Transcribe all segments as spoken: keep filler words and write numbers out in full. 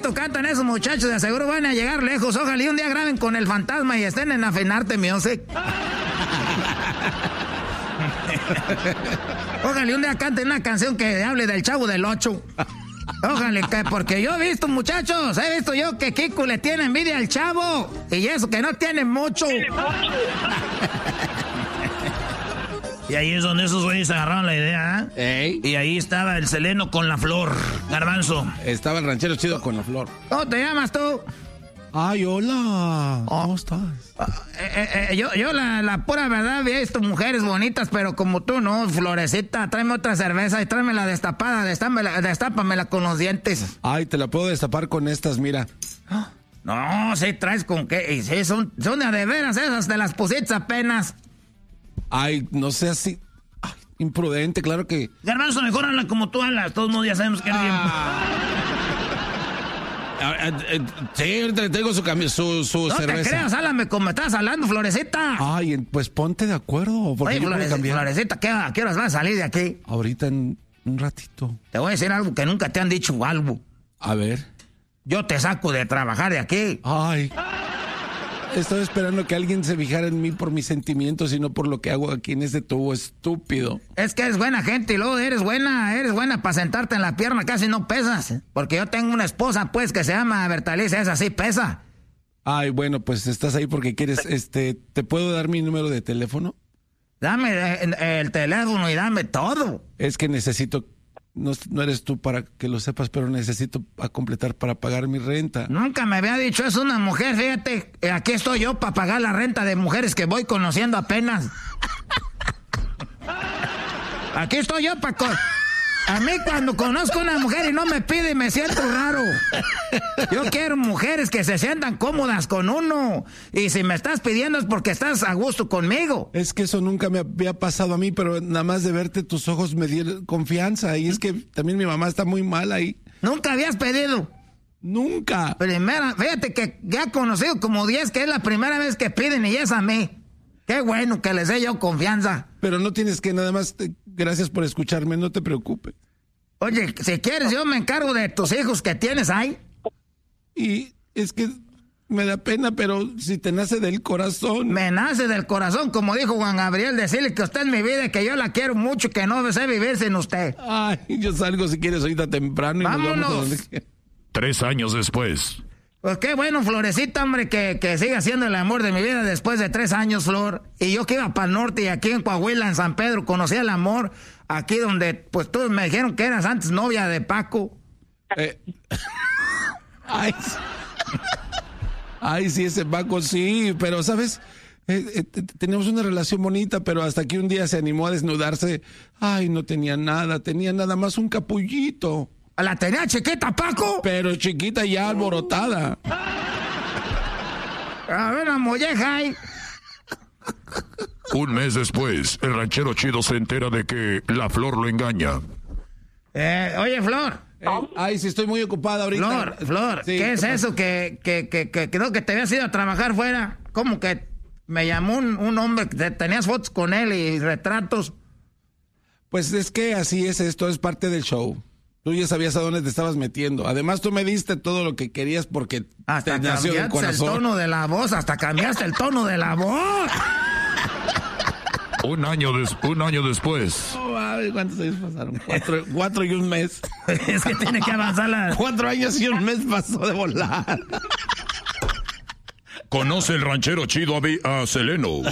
bonito cantan esos muchachos, de seguro van a llegar lejos. Ojalá y un día graben con el fantasma y estén en Afinarte Music. Ojalá y un día canten una canción que hable del Chavo del Ocho. Ojalá que, porque yo he visto, muchachos, he visto yo que Kiko le tiene envidia al Chavo. Y eso que no tiene mucho. Y ahí es donde esos güeyes agarraron la idea, ¿eh? Y ahí estaba el Seleno con la Flor, Garbanzo. Estaba el ranchero chido con la Flor. ¿Cómo te llamas tú? Ay, hola. ¿Cómo estás? Uh, eh, eh, yo, yo la, la pura verdad, he visto mujeres bonitas, pero como tú, ¿no? Florecita, tráeme otra cerveza y tráeme la destapada, destápamela, destápamela con los dientes. Ay, te la puedo destapar con estas, mira. No, sí, traes con qué. Y sí, son, son de, de veras esas, te las pusiste apenas. Ay, no sé así. Ay, imprudente, claro que. Garbanzo, mejor habla como tú hablas. Todos modos ya sabemos que eres bien. Sí, ahorita le traigo su, su, su no cerveza. No te creas, háblame como estás hablando, Florecita. Ay, pues ponte de acuerdo. Porque Oye, Flores, Florecita, ¿qué, ¿a qué horas vas a salir de aquí? Ahorita en un ratito. Te voy a decir algo que nunca te han dicho algo. A ver. Yo te saco de trabajar de aquí. Ay. Estaba esperando que alguien se fijara en mí por mis sentimientos y no por lo que hago aquí en este tubo estúpido. Es que eres buena gente y luego eres buena, eres buena para sentarte en la pierna, casi no pesas. Porque yo tengo una esposa, pues, que se llama Bertalicia, esa sí pesa. Ay, bueno, pues estás ahí porque quieres, este, ¿te puedo dar mi número de teléfono? Dame el, el teléfono y dame todo. Es que necesito... No, no eres tú para que lo sepas, pero necesito a completar para pagar mi renta. Nunca me había dicho eso una mujer, fíjate. Aquí estoy yo para pagar la renta de mujeres que voy conociendo apenas. Aquí estoy yo para... Con... A mí cuando conozco a una mujer y no me pide, me siento raro. Yo quiero mujeres que se sientan cómodas con uno. Y si me estás pidiendo es porque estás a gusto conmigo. Es que eso nunca me había pasado a mí, pero nada más de verte tus ojos me dieron confianza. Y es que también mi mamá está muy mal ahí. ¿Nunca habías pedido? Nunca. Primera, fíjate que ya he conocido como diez que es la primera vez que piden y es a mí. Qué bueno que les dé yo confianza. Pero no tienes que nada más... Te... Gracias por escucharme, no te preocupes. Oye, si quieres yo me encargo de tus hijos que tienes ahí. Y es que me da pena, pero si te nace del corazón... Me nace del corazón, como dijo Juan Gabriel, decirle que usted es mi vida y que yo la quiero mucho, que no sé vivir sin usted. Ay, yo salgo si quieres ahorita temprano y vámonos. Nos vamos a donde... Tres años después. Pues qué bueno, Florecita, hombre, que, que siga siendo el amor de mi vida después de tres años, Flor. Y yo que iba para el norte y aquí en Coahuila, en San Pedro, conocí el amor. Aquí donde, pues, todos me dijeron que eras antes novia de Paco. Eh. Ay, ay, sí, ese Paco, sí. Pero, ¿sabes? Eh, eh, tenemos una relación bonita, pero hasta que un día se animó a desnudarse. Ay, no tenía nada, tenía nada más un capullito. ¿La tenía chiquita, Paco? Pero chiquita ya alborotada. A ver, la molleja ahí. Un mes después, el ranchero chido se entera de que la Flor lo engaña. Eh, oye, Flor. Eh, ay, sí, estoy muy ocupada ahorita. Flor, Flor, sí, ¿qué es eso que, que, que, que creo que te habías ido a trabajar fuera? ¿Cómo que me llamó un, un hombre que tenías fotos con él y retratos? Pues es que así es esto, es parte del show. Tú ya sabías a dónde te estabas metiendo. Además, tú me diste todo lo que querías porque hasta te nació del corazón. El tono de la voz, hasta cambiaste el tono de la voz. Un año, des, un año después. Oh, ay, ¿cuántos años pasaron? Cuatro, cuatro y un mes. Es que tiene que avanzar la... Cuatro años y un mes pasó de volar. Conoce el ranchero chido a, a Seleno.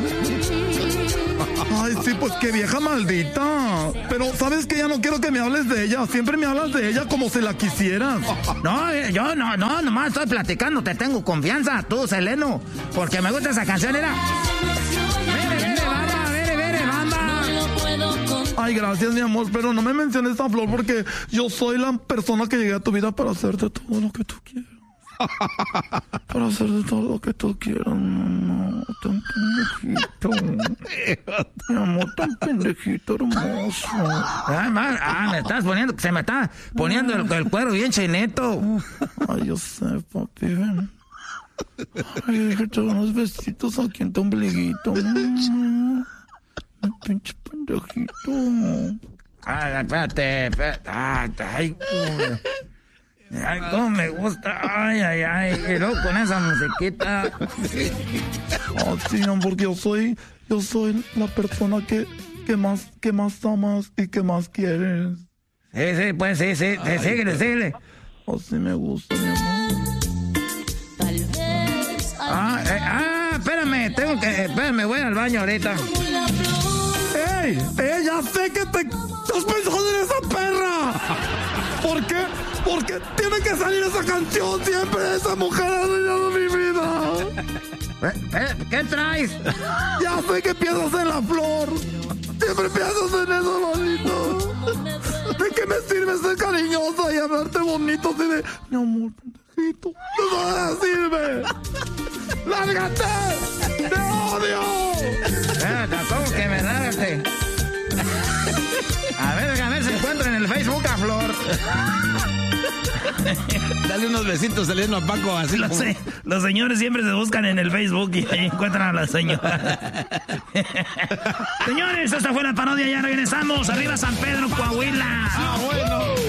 Ay, sí, pues qué vieja maldita. Pero, ¿sabes qué? Ya no quiero que me hables de ella. Siempre me hablas de ella como si la quisieras. No, yo no, no, nomás estoy platicando. Te tengo confianza, tú, Seleno. Porque me gusta esa canción, era... Vere, vere, bamba, vere, vere, bamba. Ay, gracias, mi amor, pero no me menciones a Flor porque yo soy la persona que llegué a tu vida para hacerte todo lo que tú quieras. Para hacerte todo lo que tú quieras, mamá. Tan pendejito. Mi amor, tan pendejito hermoso. Ay, ma, ah, me estás poniendo, se me está poniendo el, el cuero bien chinito. Ay, yo sé, papi, ven. Ay, déjate unos besitos aquí en tu ombliguito. Mi pinche pendejito. Ay, espérate, espérate. Ay, ay, Ay, cómo me gusta. Ay, ay, ay. Y luego con esa musiquita. Oh, sí, porque yo soy, yo soy la persona que, que más, que más amas y que más quieres. Sí, sí, pues sí, sí. Ay, síguele, síguele. Oh, sí me gusta, mi amor. Ah, eh, ah, espérame, tengo que, espérame, voy al baño ahorita. ¡Ey! ¡Ey! ¡Ya sé que te estás pensando en esa perra! ¿Por qué? Porque tiene que salir esa canción siempre. Esa mujer ha dañado mi vida. ¿Qué, qué traes? Ya sé que piensas en la flor. Siempre piensas en eso, bonito. ¿De qué me sirve ser cariñosa y hablarte bonito así de... Mi amor, pendejito. ¡De nada sirve! ¡Lárgate! ¡Te odio! Espérate, ¿cómo que me lárgate? A ver, a ver si encuentro en el Facebook a Flor. Dale unos besitos saliendo a Paco así. Los, como... los señores siempre se buscan en el Facebook y ahí encuentran a la señora. Señores, esta fue la parodia. Ya regresamos. Arriba San Pedro, Coahuila. Ah, bueno.